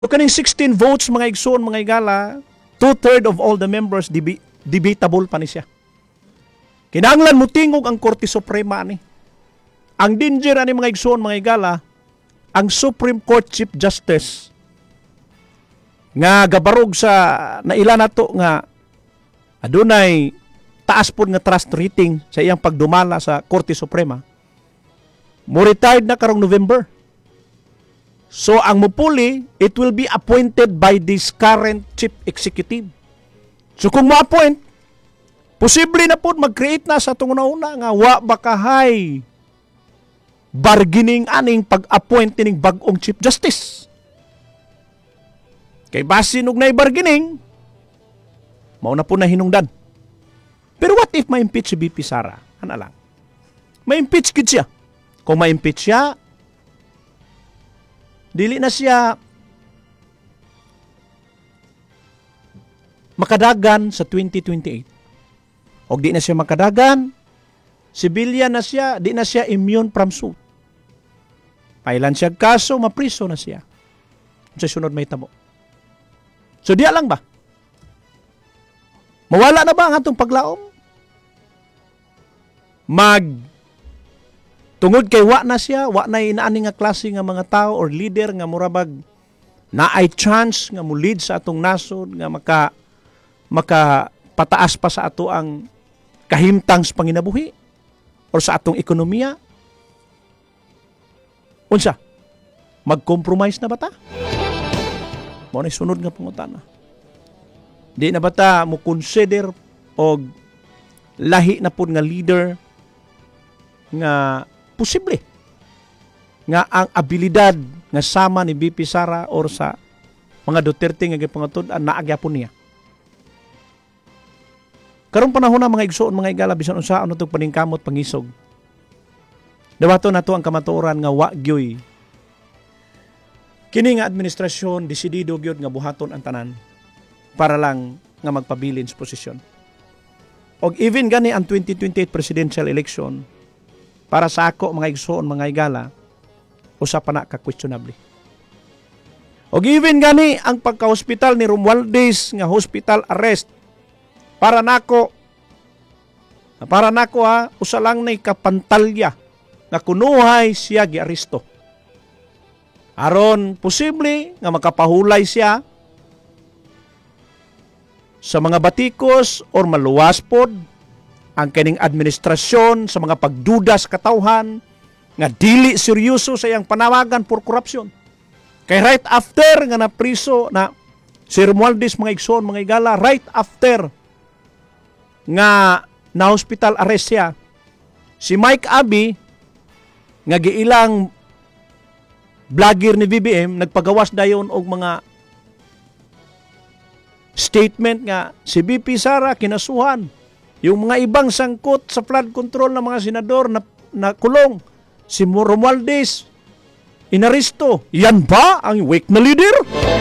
So kaning 16 votes mga igsoon mga igala, 2/3 of all the members debatable pa ni siya. Kinahanglan mo tingog ang Korte Suprema ni. Ang danger ani mga igsoon mga igala, ang Supreme Court Chief Justice nga gabarog sa naila nato nga adunay taas pod nga trust rating sa iyang pagdumala sa Korte Suprema. Mo retired na karong November. So ang mupuli, it will be appointed by this current chief executive. So kung ma-appoint, posible na po mag-create na sa itong una nga wa bakahay bargaining aning pag-appoint ning bag-ong chief justice. Kay basin og nay bargaining, mao na po na hinungdan. Pero what if ma-impeach si BP Sara? Ano lang? Ma-impeach gid siya. Kung ma-impeach siya, dili na siya makadagan sa 2028. O di na siya makadagan, civilian na siya, di na siya immune from suit. Pailan siya kaso, mapriso na siya. Sa sunod may tabo. So diya lang ba? Mawala na ba ang atong paglaom? Tungod kay wa na siya, wa na inaani nga klase nga mga tao or leader nga murabag na ay chance nga mo lead sa atong nasod nga makapataas pa sa ato ang kahimtang sa panginabuhi or sa atong ekonomiya. Unsa? Mag-compromise na ba ta? Mao na sunod nga pangutana. Di na ba ta mo consider og lahi na pud nga leader nga posible nga ang abilidad nga sama ni BP Sara or sa mga Duterte nga gipangatud-an naagyapon niya. Karong panahon na mga igsoon mga igala bisan unsaon natong paningkamot pangisog. Dawato nato ang kamatuoran nga wa gyoy kini nga administrasyon desidido gyud nga buhaton ang tanan para lang nga magpabilin sa posisyon. Og even gani ang 2028 presidential election, para sa ako mga igsoon mga igala, usa pa na ka-questionable. Og even gani ang pagka-hospital ni Romualdez nga hospital arrest, para nako usa lang na kapantalya nga kunuhay siya giaresto. Aron posible nga makapahulay siya sa mga batikos or maluwas pod ang kaning administrasyon sa mga pagduda sa katawhan nga dili seryoso sa iyang panawagan for corruption. Kay right after nga napriso na si Romualdez mga igsoon mga igala, right after nga na hospital arrest siya, si Mike Aby nga giilang vlogger ni BBM nagpagawas dayon og mga statement nga si BP Sara kinasuhan, yung mga ibang sangkot sa flood control ng mga senador na kulong, si Romualdez inaresto. Yan ba ang weak na leader?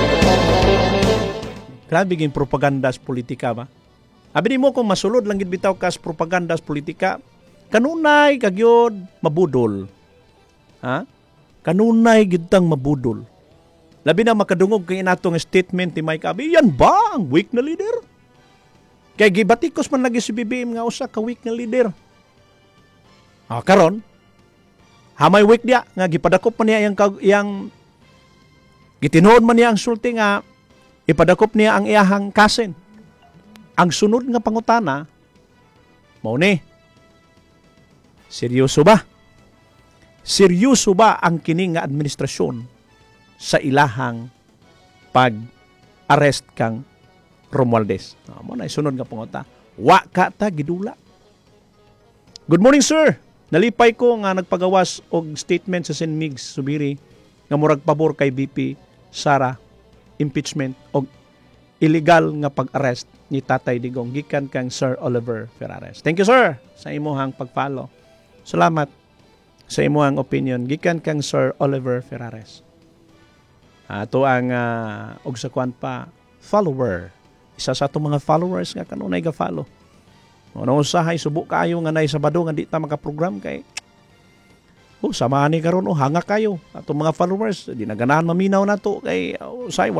Grabe yung propaganda sa politika ba? Abi mo kung masulod lang gid bitaw kas propaganda sa politika, kanunay kagyod mabudol. Ha? Kanunay gid tang mabudol. Labi na makadungog kay inato nga statement ni Mike Aby, yan ba ang weak na leader? Kay gibatikos man lagi si BBM nga usa ka weak na leader. Karon, hamay weak dia nga gipadakop man niya yang gitinuod man niya ang sulti nga ipadakop niya ang iyahang kasen. Ang sunod nga pangutana, mao ni, seryoso ba? Seryoso ba ang kini nga administrasyon sa ilahang pag-arrest kang Romualdez? Mo na isunod nga panguta. Wa ka ta gidula. Good morning, sir. Nalipay ko nga nagpagawas og statement sa St. Migs Subiri nga murag pabor kay BP Sara impeachment og illegal nga pag-arrest ni Tatay Digong gikan kang Sir Oliver Ferrares. Thank you, sir, sa imong pag-follow. Salamat sa imong opinion gikan kang Sir Oliver Ferrares. Ato ang og sa kwan pa follower. Isa sa atong mga followers nga kanunay ga follow. Ano usahay subok kaayo nga nay Sabado nga di ta makaprogram kay samahan ni karon hanga kayo. Atong mga followers, di na ganahan maminaw na to kay say